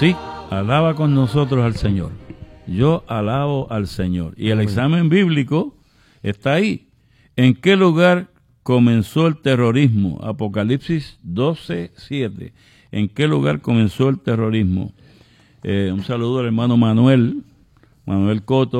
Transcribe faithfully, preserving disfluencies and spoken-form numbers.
Sí, alaba con nosotros al Señor. Yo alabo al Señor. Y el Amén. examen bíblico está ahí. ¿En qué lugar comenzó el terrorismo? Apocalipsis doce, siete. ¿En qué lugar comenzó el terrorismo? Eh, un saludo al hermano Manuel, Manuel Coto.